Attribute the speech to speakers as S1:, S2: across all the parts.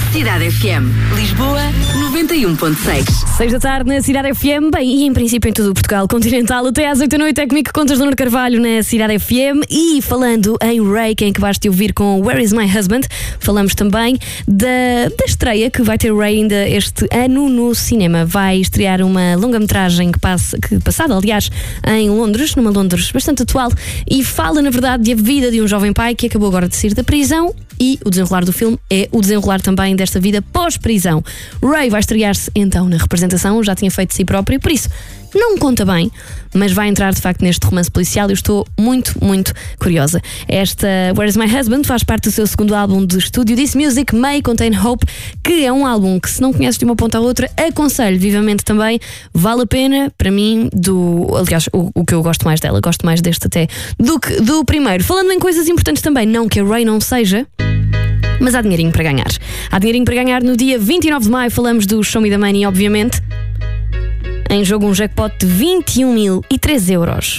S1: Cidade FM. Lisboa, 91.6.
S2: 6 da tarde na Cidade FM. Bem, e em princípio em todo o Portugal continental. Até às 8 da noite é comigo que contas do Nuno Carvalho na Cidade FM. E falando em Ray, quem acabaste de ouvir com Where Is My Husband, falamos também da estreia que vai ter Ray ainda este ano no cinema. Vai estrear uma longa-metragem passada, aliás, em Londres, numa Londres bastante atual, e fala, na verdade, da vida de um jovem pai que acabou agora de sair da prisão. E o desenrolar do filme é o desenrolar também desta vida pós-prisão. Ray vai estrear-se então na representação, já tinha feito de si próprio, por isso não conta bem, mas vai entrar de facto neste romance policial e eu estou muito, muito curiosa. Esta Where's My Husband faz parte do seu segundo álbum de estúdio, This Music May Contain Hope, que é um álbum que, se não conheces de uma ponta à outra, aconselho vivamente também. Vale a pena, para mim, aliás, o que eu gosto mais dela, gosto mais deste até do que do primeiro. Falando em coisas importantes também, não que a Ray não seja, mas há dinheirinho para ganhar. Há dinheirinho para ganhar no dia 29 de maio, falamos do Show Me the Money, obviamente. Em jogo um jackpot de 21.003 euros.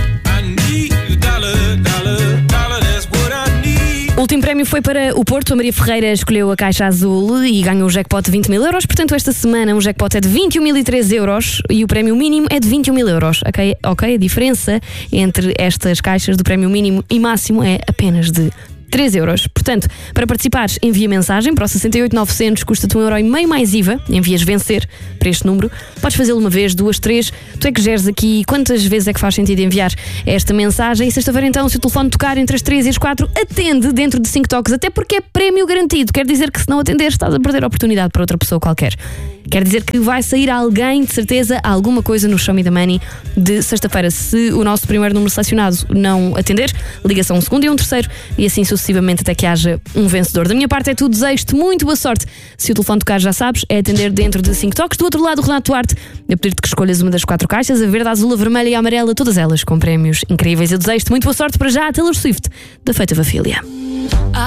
S2: O último prémio foi para o Porto. A Maria Ferreira escolheu a caixa azul e ganhou o jackpot de 20 mil euros. Portanto, esta semana o jackpot é de 21.003 euros e o prémio mínimo é de 21 mil euros. Ok? A diferença entre estas caixas do prémio mínimo e máximo é apenas de 3 euros. Portanto, para participares, envia mensagem para o 68900, custa-te 1,5€ mais IVA. Envias vencer para este número. Podes fazê-lo uma vez, duas, três. Tu é que geres aqui quantas vezes é que faz sentido enviar esta mensagem. E sexta-feira, então, se o telefone tocar entre as 3 e as 4, atende dentro de 5 toques, até porque é prémio garantido. Quer dizer que se não atenderes, estás a perder a oportunidade para outra pessoa qualquer. Quer dizer que vai sair alguém, de certeza, alguma coisa no Show Me the Money de sexta-feira. Se o nosso primeiro número selecionado não atender, liga-se a um segundo e um terceiro, e assim sucessivamente até que haja um vencedor. Da minha parte é tudo, desejo-te muito boa sorte. Se o telefone tocar, já sabes, é atender dentro de 5 toques. Do outro lado, o Renato Duarte, a pedir-te que escolhas uma das 4 caixas, a verde, a azul, a vermelha e a amarela, todas elas com prémios incríveis. Eu desejo-te muito boa sorte para já, a Taylor Swift, da Feita Vafília.